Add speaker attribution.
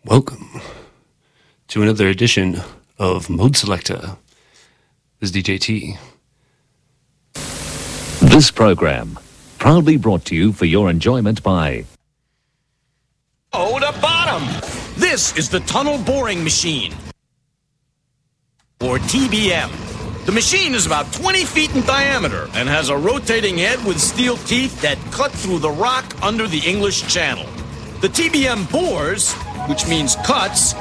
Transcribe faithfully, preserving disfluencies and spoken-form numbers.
Speaker 1: Welcome to another edition of Mode Selector. This is D J T.
Speaker 2: This program, proudly brought to you for your enjoyment by...
Speaker 3: Oh, the bottom! This is the Tunnel Boring Machine, or T B M. The machine is about twenty feet in diameter and has a rotating head with steel teeth that cut through the rock under the English Channel. The T B M bores, which means cuts,